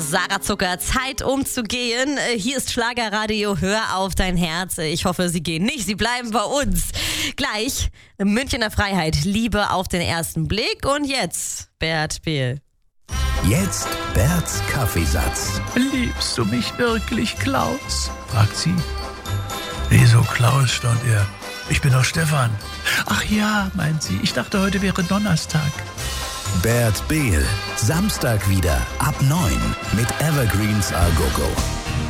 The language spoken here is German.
Sarah Zucker, Zeit umzugehen. Hier ist Schlagerradio, hör auf dein Herz. Ich hoffe, sie gehen nicht, sie bleiben bei uns. Gleich Münchener Freiheit, Liebe auf den ersten Blick. Und jetzt Bert Behl. Jetzt Berts Kaffeesatz. Liebst du mich wirklich, Klaus? Fragt sie. Wieso Klaus, staunt er. Ich bin doch Stefan. Ach ja, meint sie, ich dachte, heute wäre Donnerstag. Bert Behl, Samstag wieder ab 9 mit Evergreens A Go Go.